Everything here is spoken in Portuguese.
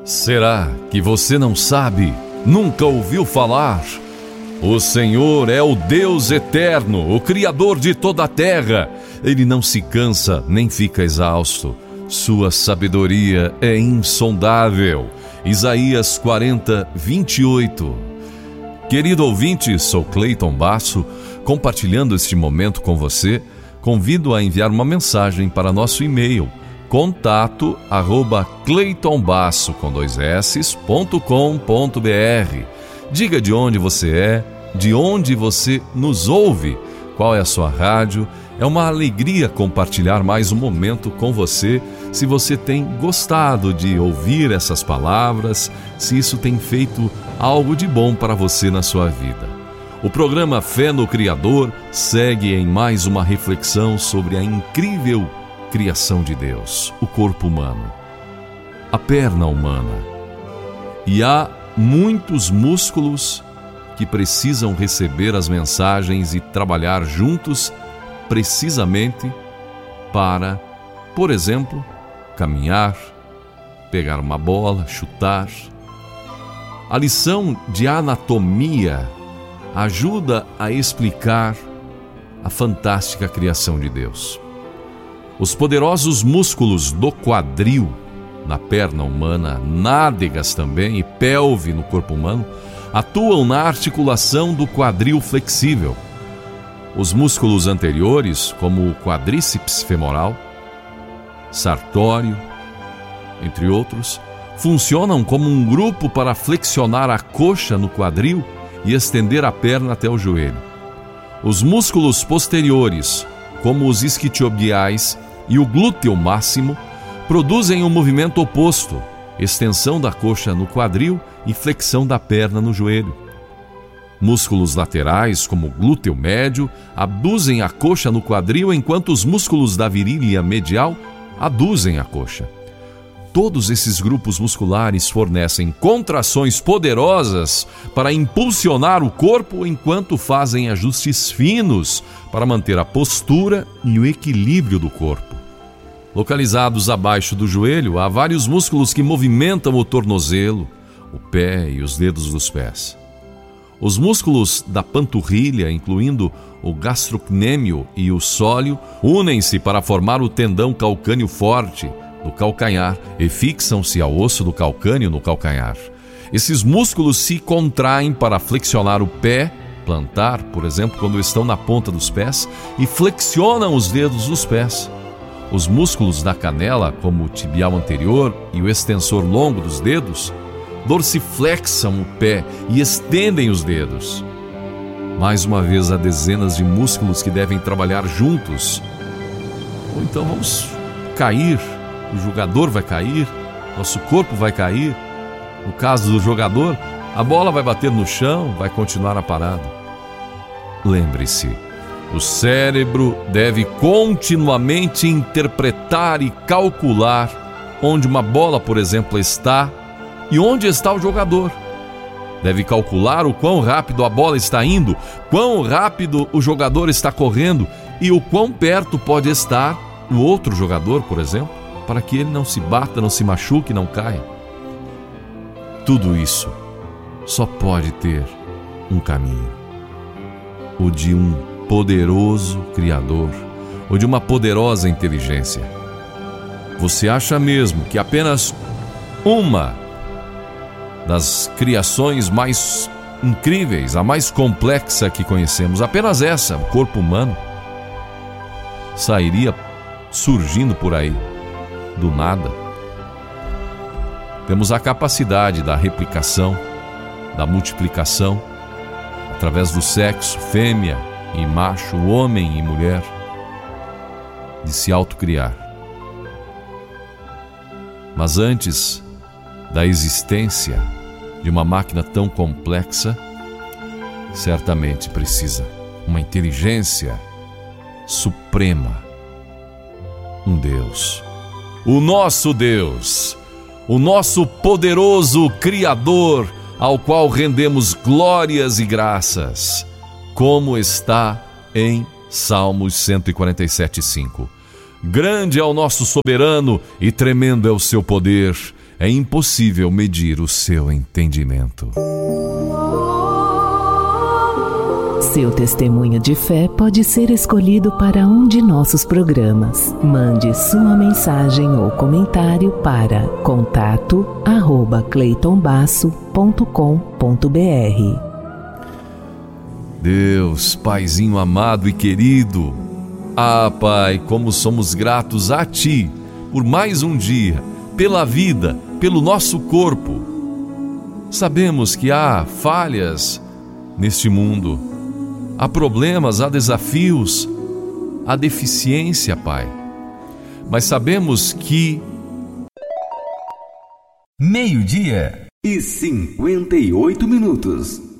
Será que você não sabe? Nunca ouviu falar? O Senhor é o Deus eterno, o Criador de toda a terra. Ele não se cansa nem fica exausto. Sua sabedoria é insondável. Isaías 40, 28. Querido ouvinte, sou Cleiton Basso, compartilhando este momento com você. Convido a enviar uma mensagem para nosso e-mail contato@cleitonbasso.com.br. Diga de onde você é, de onde você nos ouve, qual é a sua rádio. É uma alegria compartilhar mais um momento com você. Se você tem gostado de ouvir essas palavras, se isso tem feito algo de bom para você na sua vida. O programa Fé no Criador segue em mais uma reflexão sobre a incrível criação de Deus, o corpo humano, a perna humana. E há muitos músculos que precisam receber as mensagens e trabalhar juntos precisamente para, por exemplo, caminhar, pegar uma bola, chutar. A lição de anatomia ajuda a explicar a fantástica criação de Deus. Os poderosos músculos do quadril na perna humana, nádegas também e pelve no corpo humano, atuam na articulação do quadril flexível. Os músculos anteriores, como o quadríceps femoral, sartório, entre outros, funcionam como um grupo para flexionar a coxa no quadril e estender a perna até o joelho. Os músculos posteriores, como os isquiotibiais e o glúteo máximo, produzem um movimento oposto, extensão da coxa no quadril e flexão da perna no joelho. Músculos laterais, como o glúteo médio, abduzem a coxa no quadril, enquanto os músculos da virilha medial aduzem a coxa. Todos esses grupos musculares fornecem contrações poderosas para impulsionar o corpo, enquanto fazem ajustes finos para manter a postura e o equilíbrio do corpo. Localizados abaixo do joelho, há vários músculos que movimentam o tornozelo, o pé e os dedos dos pés. Os músculos da panturrilha, incluindo o gastrocnêmio e o sóleo, unem-se para formar o tendão calcâneo forte do calcanhar e fixam-se ao osso do calcâneo no calcanhar. Esses músculos se contraem para flexionar o pé, plantar, por exemplo, quando estão na ponta dos pés, e flexionam os dedos dos pés. Os músculos da canela, como o tibial anterior e o extensor longo dos dedos, dorsiflexam o pé e estendem os dedos. Mais uma vez, há dezenas de músculos que devem trabalhar juntos. Ou então vamos cair, o jogador vai cair, nosso corpo vai cair. No caso do jogador, a bola vai bater no chão, vai continuar a parada. Lembre-se, o cérebro deve continuamente interpretar e calcular onde uma bola, por exemplo, está e onde está o jogador. Deve calcular o quão rápido a bola está indo, quão rápido o jogador está correndo e o quão perto pode estar o outro jogador, por exemplo, para que ele não se bata, não se machuque, não caia. Tudo isso só pode ter um caminho: o de um poderoso Criador, ou de uma poderosa inteligência. Você acha mesmo que apenas uma das criações mais incríveis, a mais complexa que conhecemos, apenas essa, o corpo humano, sairia surgindo por aí, do nada? Temos a capacidade da replicação, da multiplicação, através do sexo, fêmea e macho, homem e mulher, de se autocriar. Mas antes da existência de uma máquina tão complexa, certamente precisa uma inteligência suprema, um Deus, o nosso Deus, o nosso poderoso Criador, ao qual rendemos glórias e graças, como está em Salmos 147:5. Grande é o nosso soberano e tremendo é o seu poder. É impossível medir o seu entendimento. Seu testemunho de fé pode ser escolhido para um de nossos programas. Mande sua mensagem ou comentário para contato@cleitonbasso.com.br. Deus, Paizinho amado e querido, Pai, como somos gratos a Ti por mais um dia, pela vida, pelo nosso corpo. Sabemos que há falhas neste mundo, há problemas, há desafios, há deficiência, Pai. Mas sabemos que 12:58.